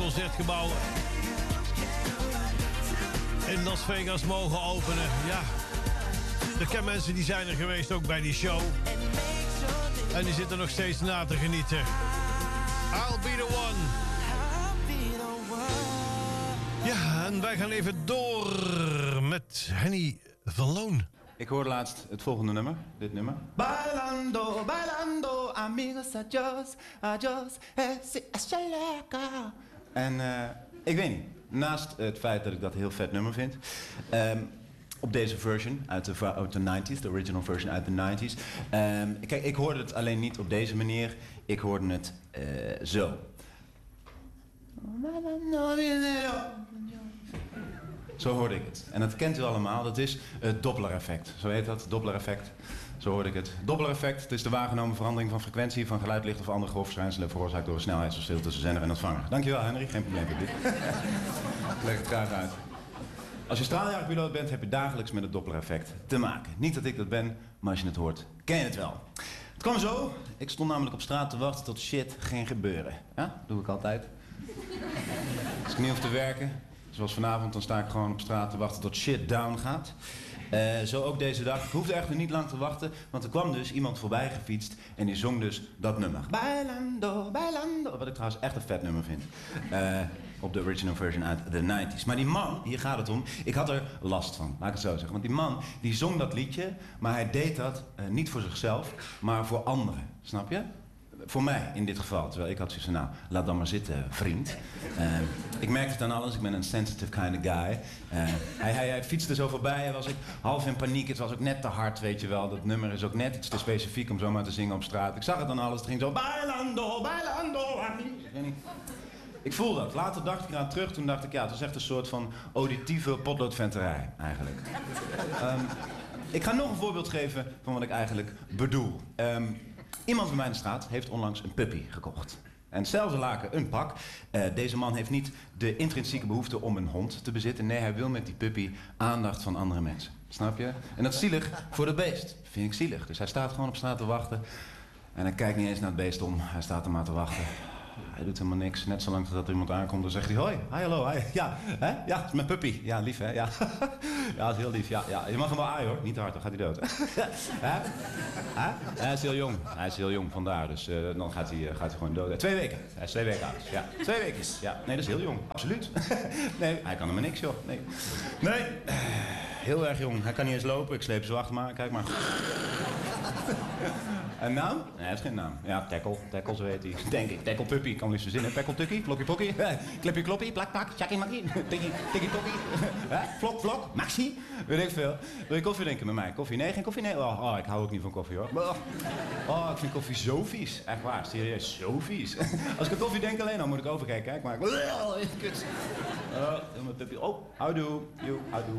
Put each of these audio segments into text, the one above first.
Concertgebouw in Las Vegas mogen openen. Ja, de kenmensen die zijn er geweest ook bij die show. En die zitten nog steeds na te genieten. I'll be the one. Ja, en wij gaan even door met Henny van Loon. Ik hoorde laatst het volgende nummer, dit nummer. Bailando, bailando, amigos, adios, en ik weet niet, naast het feit dat ik dat een heel vet nummer vind, op deze version uit de 90s, de original version uit de 90s. Kijk, ik hoorde het alleen niet op deze manier, ik hoorde het zo. Zo hoorde ik het. En dat kent u allemaal, dat is het Doppler-effect. Zo heet dat, Doppler-effect. Zo hoorde ik het. Doppler-effect, het is de waargenomen verandering van frequentie van geluid, licht of andere golfverschijnselen veroorzaakt door een snelheidsverschil tussen zender en ontvanger. Dankjewel Henry, geen probleem met dit. Ik leg het graag uit. Als je straaljagerpiloot bent, heb je dagelijks met het Doppler-effect te maken. Niet dat ik dat ben, maar als je het hoort, ken je het wel. Het kwam zo, ik stond namelijk op straat te wachten tot shit ging gebeuren. Ja, doe ik altijd. Als ik niet hoef te werken, zoals vanavond, dan sta ik gewoon op straat te wachten tot shit down gaat. Zo ook deze dag. Ik hoefde echt niet lang te wachten, want er kwam dus iemand voorbij gefietst en die zong dus dat nummer. Bailando, bailando. Wat ik trouwens echt een vet nummer vind. Op de original version uit de 90s. Maar die man, hier gaat het om, ik had er last van, laat ik het zo zeggen. Want die man, die zong dat liedje, maar hij deed dat niet voor zichzelf, maar voor anderen. Snap je? Voor mij in dit geval. Terwijl ik had zoiets van, nou, laat dan maar zitten, vriend. Ik merkte het aan alles, ik ben een sensitive kind of guy. Hij fietste zo voorbij en was ik half in paniek. Het was ook net te hard, weet je wel. Dat nummer is ook net iets te specifiek om zomaar te zingen op straat. Ik zag het aan alles, het ging zo, bailando, bailando. Ik weet niet. Ik voel dat. Later dacht ik eraan terug, toen dacht ik, ja, het was echt een soort van auditieve potloodventerij, eigenlijk. Ik ga nog een voorbeeld geven van wat ik eigenlijk bedoel. Iemand bij mij in de straat heeft onlangs een puppy gekocht. En hetzelfde laken, een pak. Deze man heeft niet de intrinsieke behoefte om een hond te bezitten. Nee, hij wil met die puppy aandacht van andere mensen. Snap je? En dat is zielig voor het beest. Vind ik zielig. Dus hij staat gewoon op straat te wachten. En hij kijkt niet eens naar het beest om. Hij staat er maar te wachten. Hij doet helemaal niks. Net zolang dat er iemand aankomt, dan zegt hij: hoi, hi, hallo, hi. Ja, hè? Ja, het is mijn puppy. Ja, lief, hè? Ja, ja, dat is heel lief. Ja, ja. Je mag hem wel aaien, hoor. Niet te hard, dan gaat hij dood. Hè? Hè? Hij is heel jong. Hij is heel jong, vandaar. Dus dan gaat hij gewoon dood. 2 weken. Hij is 2 weken oud. Ja, 2 weken. Ja, nee, dat is heel jong. Absoluut. Nee, hij kan helemaal niks, joh. Nee. Nee. Heel erg jong. Hij kan niet eens lopen. Ik sleep zo achter me. Kijk maar. Een naam? Nee, hij heeft geen naam. Ja, Tackle. Tackle, zo heet hij. Denk ik. Tackle Puppy. Ik kan liefst verzinnen. Pekkel Tukkie. Klokkie Pokkie. Klepje Kloppie. Plak Plak. Tjakkie Makkie. Tikkie Tokkie. Vlok Vlok. Maxi. Weet ik veel. Wil je koffie drinken met mij? Koffie? Nee, geen koffie? Nee. Oh, ik hou ook niet van koffie, hoor. Oh, ik vind koffie zo vies. Echt waar. Serieus. Zo vies. Als ik aan koffie denk alleen, dan moet ik overkijken. Kijk maar. Kut. Mijn puppy. Oh, houdoe. Joe, houdoe.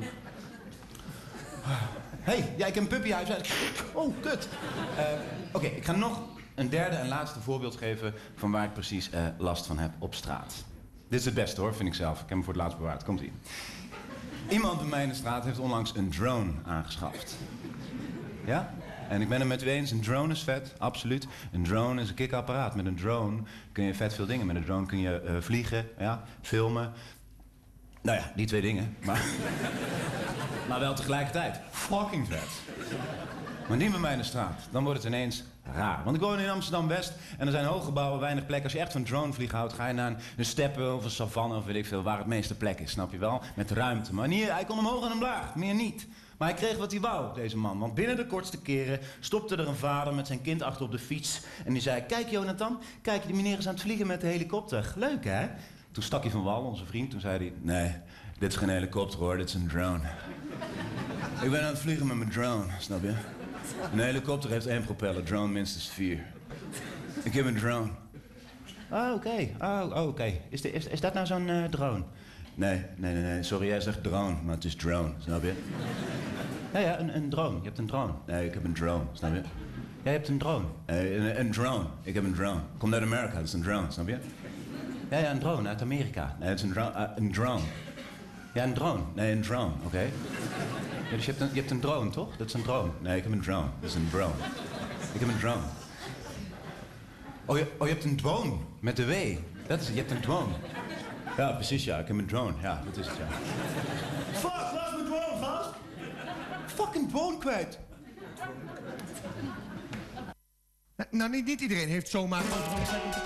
Hey, ja, ik heb een puppyhuis. Oh, kut. Oké, ik ga nog een derde en laatste voorbeeld geven van waar ik precies last van heb op straat. Dit is het beste, hoor, vind ik zelf. Ik heb hem voor het laatst bewaard. Komt-ie. Iemand bij mij in de straat heeft onlangs een drone aangeschaft. Ja? En ik ben het met u eens, een drone is vet, absoluut. Een drone is een kikapparaat. Met een drone kun je vet veel dingen. Met een drone kun je vliegen, ja, filmen. Nou ja, die 2 dingen. Maar wel tegelijkertijd. Fucking vet. Maar niet bij mij in de straat. Dan wordt het ineens raar. Want ik woon in Amsterdam-West en er zijn hooggebouwen, weinig plek. Als je echt van dronevliegen houdt, ga je naar een steppe of een savanne of weet ik veel, waar het meeste plek is, snap je wel? Met ruimte. Maar hier, hij kon omhoog en omlaag, meer niet. Maar hij kreeg wat hij wou, deze man. Want binnen de kortste keren stopte er een vader met zijn kind achter op de fiets. En die zei: kijk Jonathan, kijk, die meneer is aan het vliegen met de helikopter. Leuk, hè? Toen stak hij van wal, onze vriend. Toen zei hij: nee, dit is geen helikopter, hoor, dit is een drone. Ik ben aan het vliegen met mijn drone, snap je? Een helikopter heeft 1 propeller, drone minstens 4. Ik heb een drone. Oh, oké. Oh, oké. Is dat nou zo'n drone? Nee. Sorry, jij zegt drone, maar het is drone, snap je? Ja, een drone. Je hebt een drone. Nee, ik heb een drone, snap je? Jij hebt een drone. Een drone. Ik heb een drone. Komt uit Amerika, dat is een drone, snap je? Ja, een drone uit Amerika. Nee, het is een drone. Ja, een drone. Nee, een drone, oké. Ja, dus je hebt een drone, toch? Dat is een drone. Nee, ik heb een drone. Dat is een drone. Ik heb een drone. Oh, je hebt een drone met de W. Je hebt een drone. Ja, precies, ja. Ik heb een drone. Ja, dat is het, ja. Fuck, waar is mijn drone, gast? Fucking drone kwijt. Nou, niet iedereen heeft zomaar...